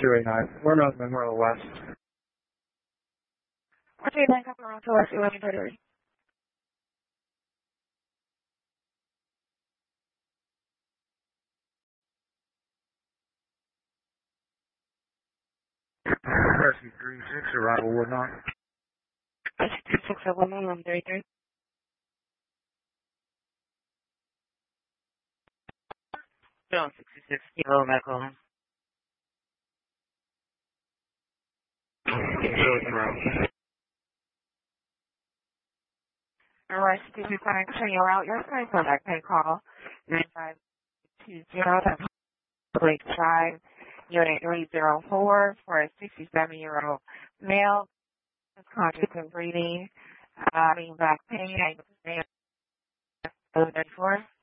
289. We're North Memorial West. Okay, then come around to us 11:30. Rescue 36, arrival Woodlawn. That's 2611-133. No, 66. Kilo back home. Alright, Steve, we're going to turn you out your phone contact pay call 9520 Lake Drive, Unit 304 for a 67-year-old male, conscious and breathing, having back pain, and 34.